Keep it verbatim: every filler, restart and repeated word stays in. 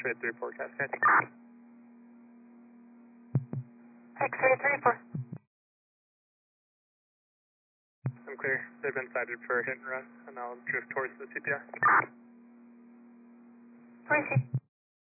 X-ray three forecast, okay? X-ray three four. I'm clear. They've been cited for hit and run, and I'll drift towards the C P R. Receive.